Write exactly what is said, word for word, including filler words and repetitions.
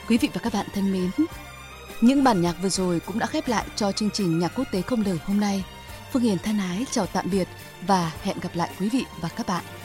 Quý vị và các bạn thân mến, những bản nhạc vừa rồi cũng đã khép lại cho chương trình Nhạc Quốc tế không lời hôm nay. Phương Hiền thân ái chào tạm biệt và hẹn gặp lại quý vị và các bạn.